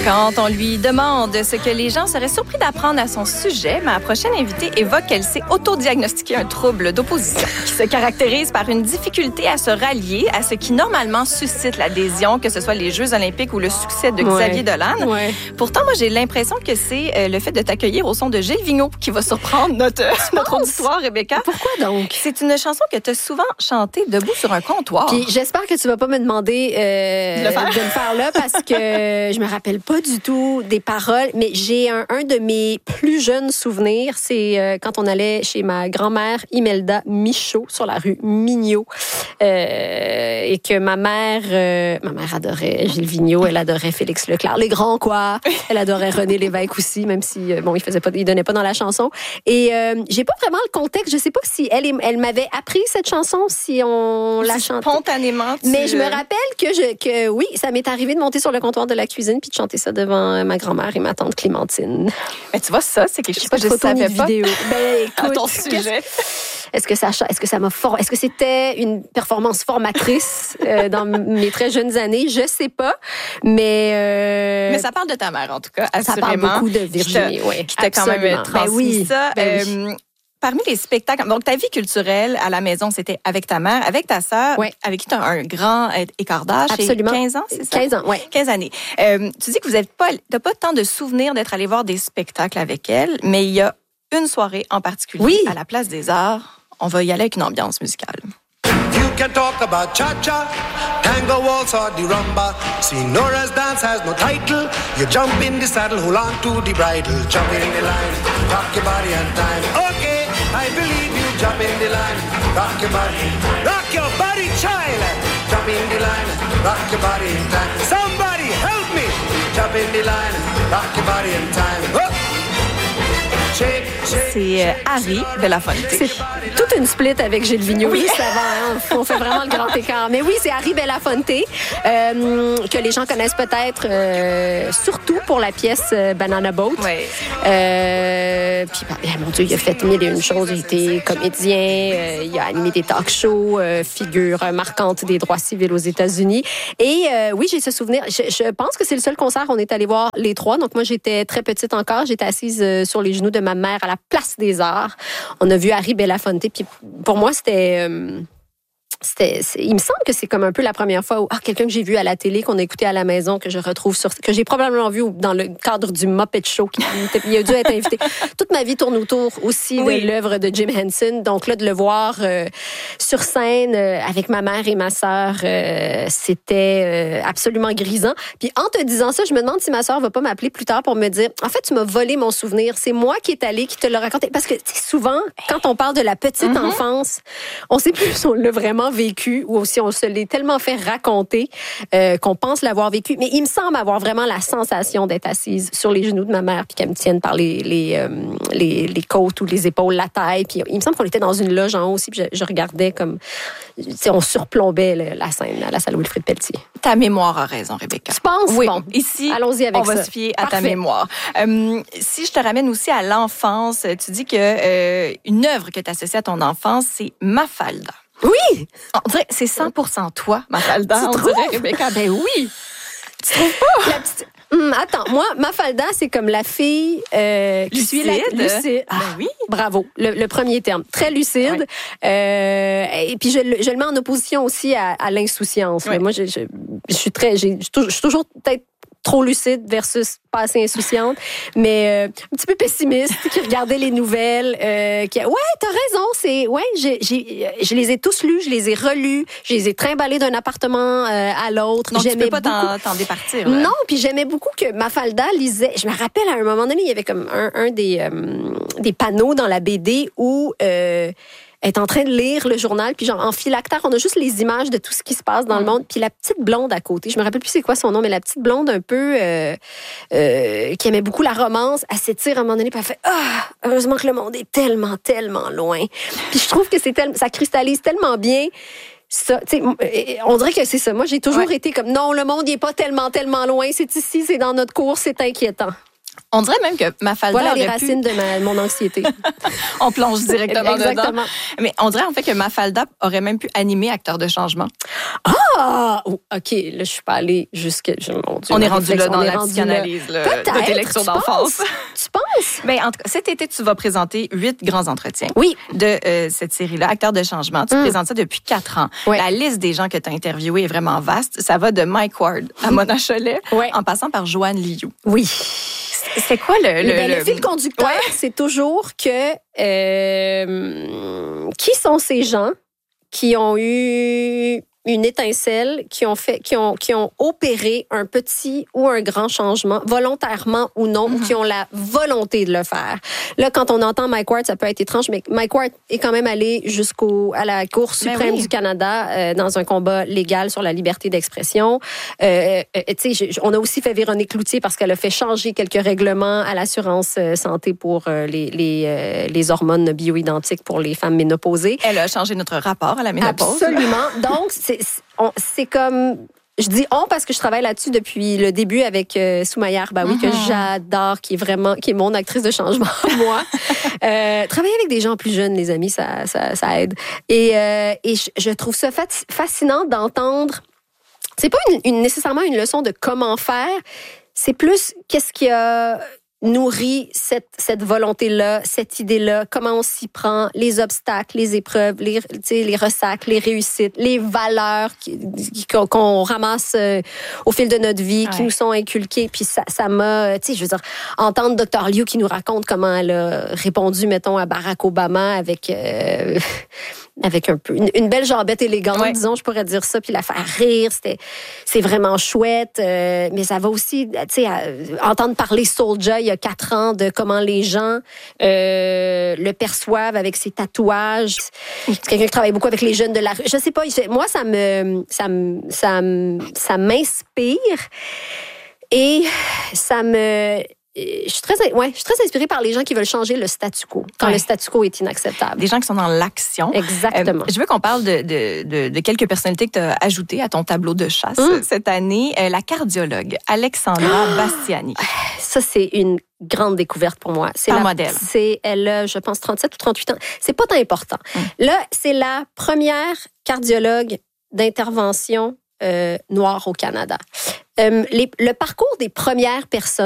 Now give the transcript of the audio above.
Quand on lui demande ce que les gens seraient surpris d'apprendre à son sujet, ma prochaine invitée évoque qu'elle s'est autodiagnostiqué un trouble d'opposition qui se caractérise par une difficulté à se rallier à ce qui normalement suscite l'adhésion, que ce soit les Jeux olympiques ou le succès de Xavier Dolan. Ouais. Pourtant, moi, j'ai l'impression que c'est le fait de t'accueillir au son de Gilles Vigneault qui va surprendre notre auditoire, Rebecca. Pourquoi donc? C'est une chanson que tu as souvent chantée debout sur un comptoir. Puis j'espère que tu vas pas me demander de le faire là parce que je me rappelle pas du tout des paroles, mais j'ai un de mes plus jeunes souvenirs, c'est quand on allait chez ma grand-mère Imelda Michaud sur la rue Mignot et que ma mère adorait Gilles Vigneault, elle adorait Félix Leclerc, les grands quoi, elle adorait René Lévesque aussi, même si il donnait pas dans la chanson. Et j'ai pas vraiment le contexte, je sais pas si elle m'avait appris cette chanson, si on la chantait spontanément. Mais je me rappelle que oui, ça m'est arrivé de monter sur le comptoir de la cuisine puis de chanter ça devant ma grand-mère et ma tante Clémentine. Mais tu vois, ça, c'est quelque chose que je photo savais ni pas. vidéo. Ben, écoute, à ton sujet. Est-ce que ça m'a formé? Est-ce que c'était une performance formatrice dans mes très jeunes années? Je sais pas, mais ça parle de ta mère, en tout cas, assurément. Ça parle beaucoup de Virginie, oui. Qui t'a quand même transmis ça. Oui. Parmi les spectacles, donc ta vie culturelle à la maison, c'était avec ta mère, avec ta sœur, avec qui tu as un grand écart d'âge. Absolument. 15 ans, c'est ça? 15 ans, oui. 15 années. Tu dis que t'as pas tant de souvenirs d'être allé voir des spectacles avec elle, mais il y a une soirée en particulier à la Place des Arts. On va y aller avec une ambiance musicale. You can talk about cha-cha, tango waltz or the rumba. See, Nora's dance has no title. You jump in the saddle, hold on to the bridle. Jump in the line, rock your body and time. Okay, I believe you. Jump in the line, rock your body, child. Jump in the line, rock your body in time. Somebody help me. Jump in the line, rock your body in time. Oh. C'est Harry Belafonte. C'est toute une split avec Gilles Vigneault. Oui, ça va. Hein? On fait vraiment le grand écart. Mais oui, c'est Harry Belafonte que les gens connaissent peut-être surtout pour la pièce Banana Boat. Oui. Puis, mon Dieu, il a fait mille et une choses. Il a été comédien, il a animé des talk-shows, figure marquante des droits civils aux États-Unis. Et oui, j'ai ce souvenir. Je pense que c'est le seul concert qu'on est allé voir les trois. Donc moi, j'étais très petite encore. J'étais assise sur les genoux de ma mère à la Place des Arts. On a vu Harry Belafonte. Puis pour moi, c'était il me semble que c'est comme un peu la première fois où quelqu'un que j'ai vu à la télé, qu'on a écouté à la maison, que je retrouve que j'ai probablement vu dans le cadre du Muppet Show, il a dû être invité. Toute ma vie tourne autour aussi de l'œuvre de Jim Henson. Donc là, de le voir sur scène avec ma mère et ma sœur, c'était absolument grisant. Puis en te disant ça, je me demande si ma sœur va pas m'appeler plus tard pour me dire, en fait, tu m'as volé mon souvenir. C'est moi qui est allée, qui te l'ai raconté. Parce que souvent, quand on parle de la petite enfance, on sait plus si on l'a vraiment vécu ou si on se l'est tellement fait raconter qu'on pense l'avoir vécu. Mais il me semble avoir vraiment la sensation d'être assise sur les genoux de ma mère puis qu'elle me tienne par les côtes ou les épaules, la taille. Puis il me semble qu'on était dans une loge en haut aussi puis je regardais comme... on surplombait la scène à la salle Wilfrid Pelletier. Ta mémoire a raison, Rebecca. Tu penses? Oui. Bon, ici, allons-y avec on va se fier à ta mémoire. Si je te ramène aussi à l'enfance, tu dis que une œuvre que tu associes à ton enfance, c'est Mafalda. Oui! On dirait c'est 100% toi, Mafalda. Tu dirait, Rebecca. Ben oui! Tu trouves pas? La petite... attends, moi, Mafalda, c'est comme la fille qui suit la lucide. Ben oui. Bravo, le premier terme. Très lucide. Ouais. Et puis, je le mets en opposition aussi à l'insouciance. Ouais. Moi, je suis toujours peut-être trop lucide versus pas assez insouciante, mais un petit peu pessimiste, qui regardait les nouvelles, t'as raison, je les ai tous lus, je les ai relus, je les ai trimballés d'un appartement à l'autre. Donc, tu peux pas t'en départir. Là. Non, puis j'aimais beaucoup que Mafalda lisait. Je me rappelle, à un moment donné, il y avait comme un des panneaux dans la BD où... est en train de lire le journal, puis genre en phylactère, on a juste les images de tout ce qui se passe dans le monde, puis la petite blonde à côté, je me rappelle plus c'est quoi son nom, mais la petite blonde un peu qui aimait beaucoup la romance, elle s'étire à un moment donné, puis elle fait heureusement que le monde est tellement, tellement loin. Puis je trouve que ça cristallise tellement bien. Ça, on dirait que c'est ça. Moi, j'ai toujours été comme non, le monde n'est pas tellement, tellement loin. C'est ici, c'est dans notre cours, c'est inquiétant. On dirait même que Mafalda Voilà les aurait racines de mon anxiété. On plonge directement Exactement. dedans. Mais on dirait en fait que Mafalda aurait même pu animer Acteur de changement. Ah! Oh, OK, là, je suis pas allée jusque... Mon Dieu, On est ma rendu là réflexion, dans on est la rendu psychanalyse là. là, de tes lectures tu d'enfance. penses? Tu penses? Ben, en tout cas, cet été, tu vas présenter 8 grands entretiens Oui. de cette série-là, Acteurs de changement. Tu présentes ça depuis 4 ans. Ouais. La liste des gens que tu as interviewés est vraiment vaste. Ça va de Mike Ward à Mona Chollet, Ouais. en passant par Joanne Liu. Oui. C'est quoi Le fil conducteur, Ouais. c'est toujours que qui sont ces gens qui ont eu une étincelle, qui ont opéré un petit ou un grand changement, volontairement ou non, ou qui ont la volonté de le faire. Là, quand on entend Mike Ward, ça peut être étrange, mais Mike Ward est quand même allé à la Cour suprême du Canada dans un combat légal sur la liberté d'expression. Tu sais, on a aussi fait Véronique Cloutier parce qu'elle a fait changer quelques règlements à l'assurance santé pour les hormones bioidentiques pour les femmes ménopausées. Elle a changé notre rapport à la ménopause. Absolument. Donc, c'est comme... Je dis on parce que je travaille là-dessus depuis le début avec Soumaya Arbaoui, que j'adore, qui est mon actrice de changement, moi. Travailler avec des gens plus jeunes, les amis, ça aide. Et je trouve ça fascinant d'entendre... C'est pas nécessairement une leçon de comment faire, c'est plus qu'est-ce qui a nourri cette volonté-là, cette idée-là, comment on s'y prend, les obstacles, les épreuves, les ressacles, les réussites, les valeurs qu'on ramasse au fil de notre vie, qui nous sont inculquées. Puis ça m'a, tu sais, je veux dire, entendre Dr. Liu qui nous raconte comment elle a répondu, mettons, à Barack Obama avec un peu une belle jambette élégante, disons, je pourrais dire ça, puis la faire rire, c'est vraiment chouette. Mais ça va aussi, tu sais, entendre parler Soulja il y a 4 ans de comment les gens le perçoivent avec ses tatouages. C'est quelqu'un qui travaille beaucoup avec les jeunes de la rue. Je sais pas, moi ça m'inspire et ça me... Je suis très inspirée par les gens qui veulent changer le statu quo, quand le statu quo est inacceptable. Des gens qui sont dans l'action. Exactement. Je veux qu'on parle de quelques personnalités que tu as ajoutées à ton tableau de chasse cette année. La cardiologue Alexandra Bastiani. Ça, c'est une grande découverte pour moi. C'est un modèle. Elle a, je pense, 37 ou 38 ans. C'est pas tant important. Là, c'est la première cardiologue d'intervention noire au Canada. Le parcours des premières personnes